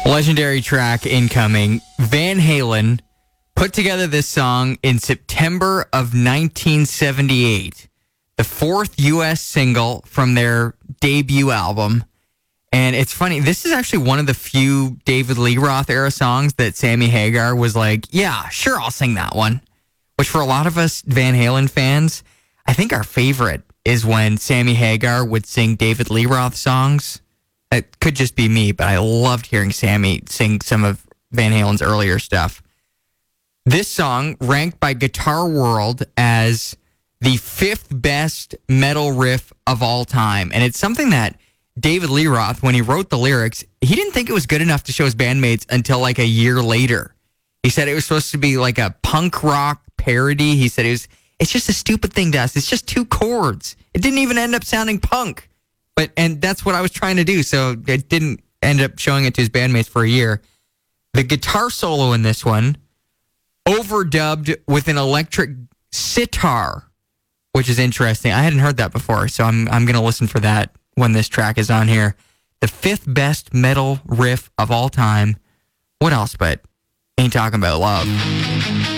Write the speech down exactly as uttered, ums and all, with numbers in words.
Legendary track incoming. Van Halen put together this song in September of nineteen seventy-eight, the fourth U S single from their debut album. And it's funny, this is actually one of the few David Lee Roth era songs that Sammy Hagar was like, yeah, sure, I'll sing that one. Which for a lot of us Van Halen fans, I think our favorite is when Sammy Hagar would sing David Lee Roth songs. It could just be me, but I loved hearing Sammy sing some of Van Halen's earlier stuff. This song ranked by Guitar World as the fifth best metal riff of all time. And it's something that David Lee Roth, when he wrote the lyrics, he didn't think it was good enough to show his bandmates until like a year later. He said it was supposed to be like a punk rock parody. He said it was, it's just a stupid thing to us. It's just two chords. It didn't even end up sounding punk. But and that's what I was trying to do, so it didn't end up showing it to his bandmates for a year. The guitar solo in this one, overdubbed with an electric sitar, which is interesting. I hadn't heard that before, so I'm I'm going to listen for that when this track is on here. The fifth best metal riff of all time. What else but Ain't Talking About Love?